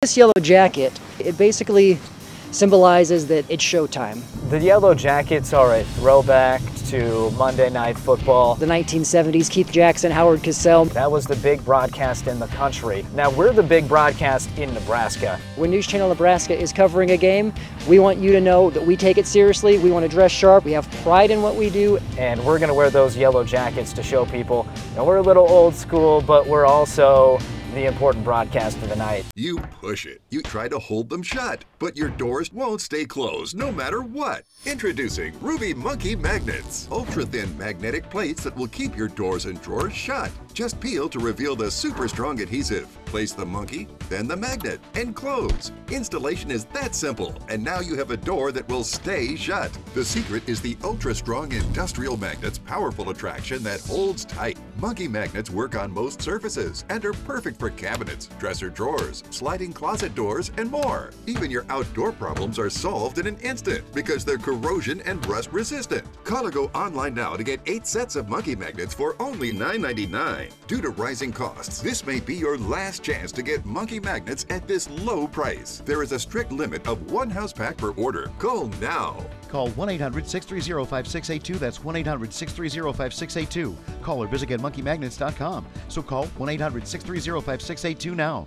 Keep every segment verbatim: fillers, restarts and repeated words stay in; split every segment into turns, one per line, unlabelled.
This yellow jacket, it basically symbolizes that it's showtime.
The Yellow Jackets are a throwback to Monday Night Football.
The nineteen seventies, Keith Jackson, Howard Cosell.
That was the big broadcast in the country. Now we're the big broadcast in Nebraska.
When News Channel Nebraska is covering a game, we want you to know that we take it seriously. We want to dress sharp. We have pride in what we do.
And we're going to wear those yellow jackets to show people, you know, we're a little old school, but we're also the important broadcast of the night.
You push it. You try to hold them shut, but your doors won't stay closed no matter what. Introducing Ruby Monkey Magnets. Ultra-thin magnetic plates that will keep your doors and drawers shut. Just peel to reveal the super strong adhesive. Place the monkey, then the magnet, and close. Installation is that simple, and now you have a door that will stay shut. The secret is the ultra-strong industrial magnet's powerful attraction that holds tight. Monkey magnets work on most surfaces and are perfect for cabinets, dresser drawers, sliding closet doors, and more. Even your outdoor problems are solved in an instant because they're corrosion and rust resistant. Call or go online now to get eight sets of monkey magnets for only nine ninety-nine. Due to rising costs, this may be your last chance to get monkey magnets at this low price. There is a strict limit of one house pack per order. Call now.
Call one eight hundred, six three zero, five six eight two. That's one eight hundred, six three zero, five six eight two. Call or visit get monkey magnets dot com. So call one eight hundred, six three zero, five six eight two now.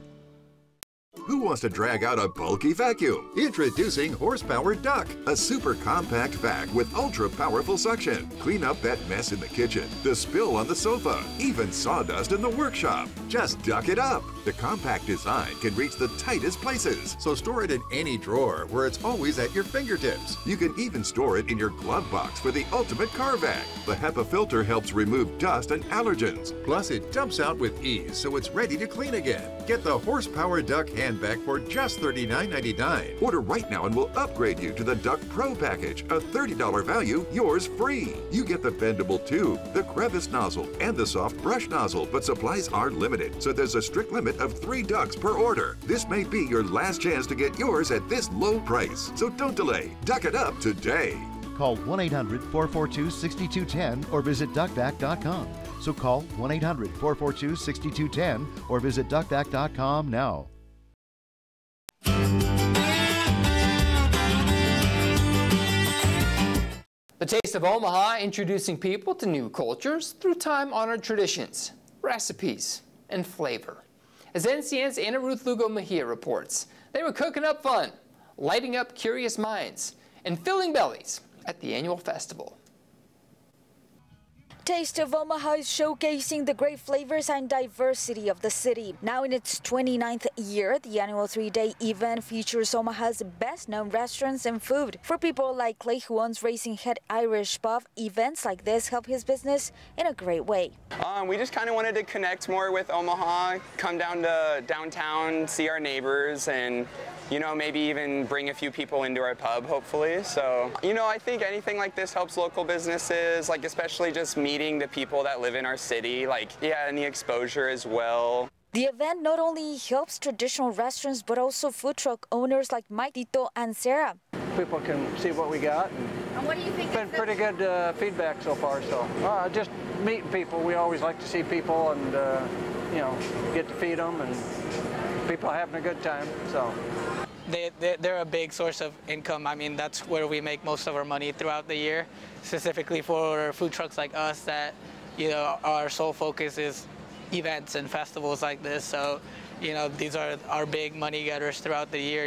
Who wants to drag out a bulky vacuum? Introducing Horsepower Duck, a super compact vac with ultra powerful suction. Clean up that mess in the kitchen, the spill on the sofa, even sawdust in the workshop. Just duck it up. The compact design can reach the tightest places, so store it in any drawer where it's always at your fingertips. You can even store it in your glove box for the ultimate car vac. The HEPA filter helps remove dust and allergens. Plus, it dumps out with ease, so it's ready to clean again. Get the Horsepower Duck hand vac for just thirty-nine ninety-nine. Order right now and we'll upgrade you to the Duck Pro package, a thirty dollars value, yours free. You get the bendable tube, the crevice nozzle, and the soft brush nozzle, but supplies are limited, so there's a strict limit of three ducks per order. This may be your last chance to get yours at this low price, so don't delay. Duck it up today.
Call one eight hundred, four four two, six two one zero or visit duck vac dot com. So call one eight hundred, four four two, six two one zero or visit duck vac dot com now.
The Taste of Omaha, introducing people to new cultures through time-honored traditions, recipes, and flavor. As N C N's Ana Ruth Lugo Mejia reports, they were cooking up fun, lighting up curious minds, and filling bellies at the annual festival.
Taste of Omaha is showcasing the great flavors and diversity of the city. Now in its twenty-ninth year, the annual three-day event features Omaha's best-known restaurants and food. For people like Clay, who owns Racing Head Irish Pub, events like this help his business in a great way.
Um, we just kind of wanted to connect more with Omaha, come down to downtown, see our neighbors, and you know, maybe even bring a few people into our pub, hopefully. So, you know, I think anything like this helps local businesses, like especially just meeting the people that live in our city, like, yeah, and the exposure as well.
The event not only helps traditional restaurants, but also food truck owners like Mike, Tito, and Sarah.
People can see what we got. And,
and what do you think?
It's been pretty good uh, feedback so far. So, uh, just meeting people. We always like to see people and, uh, you know, get to feed them and people having a good time. So.
They, they're a big source of income. I mean, that's where we make most of our money throughout the year, specifically for food trucks like us that, you know, our sole focus is events and festivals like this. So, you know, these are our big money getters throughout the year.